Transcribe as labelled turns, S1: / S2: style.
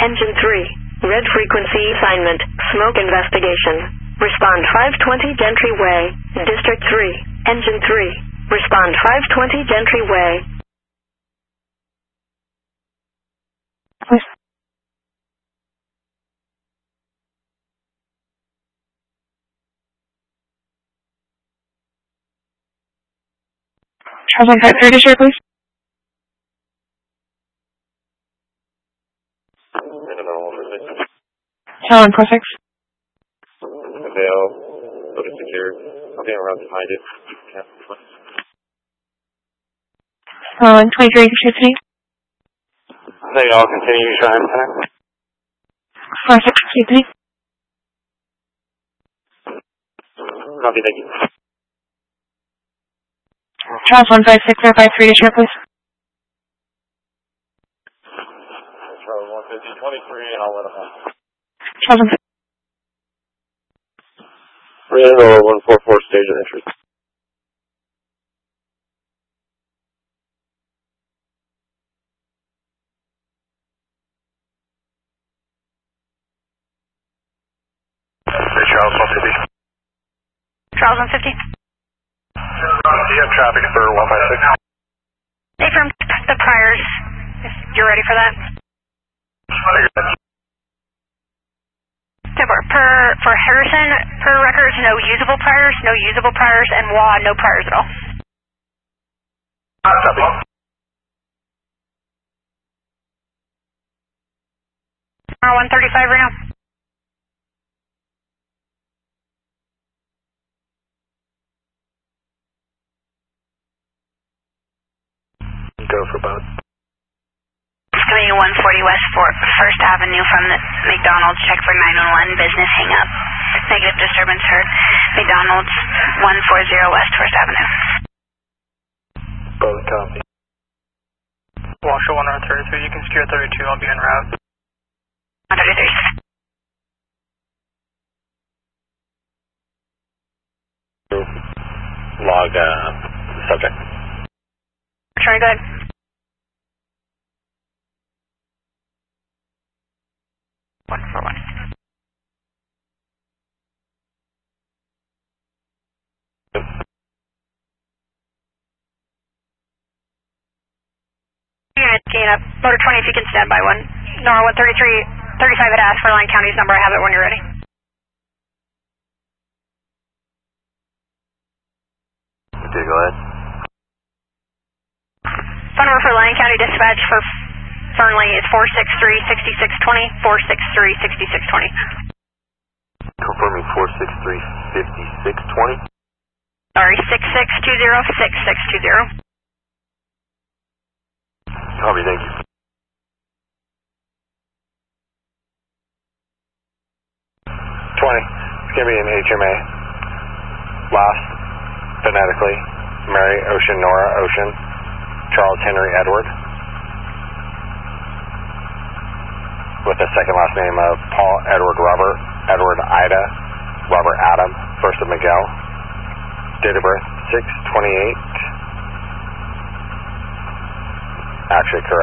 S1: Engine 3. Red frequency assignment. Smoke investigation. Respond 520 Gentry Way. District 3. Engine 3. Respond 520 Gentry Way.
S2: Please. Charles 153 to share, please. Tower 146.
S3: Avail, load is secured. I'll be around behind it.
S2: Tower 123 to share, please.
S3: They all continue to try and connect.
S2: 4623.
S3: Copy, thank you.
S2: Charles 156 to share, please.
S3: Charles 150, 23, and I'll let them know.
S2: Charles 156.
S3: Reno 144, stage of entry. Charles 150.
S4: Charles 150.
S3: Do you have traffic for 156?
S4: Affirm the priors, if you're ready for that. For Harrison, per records, no usable priors, and WA, no priors at all.
S3: Copy.
S4: R135 right now.
S3: Go for both.
S4: Coming in 140 West 1st Avenue from the McDonald's, check for 911, business hang up. Negative disturbance heard. McDonald's 140 West 1st Avenue.
S3: Both copy.
S5: Washoe 133, you can secure 32, I'll be en route.
S4: 133.
S3: Log subject.
S4: Try good. One for one. Unit gain up. Motor 20 if you can stand by one. Nora 133, 35 had asked for Line County's number. I have it when you're ready.
S3: Okay, go ahead.
S4: Phone number for Lyon County Dispatch for Fernley is 463-6620, 463-6620.
S3: Confirming 463-5620.
S4: Sorry, 6620, 6620.
S3: Copy, thank you. 20. It's going to be an HMA. Last, phonetically, Mary Ocean, Nora Ocean, Charles Henry Edward, with the second last name of Paul Edward Robert, Edward Ida, Robert Adam, first of Miguel. Date of birth, 6/28. Actually correct.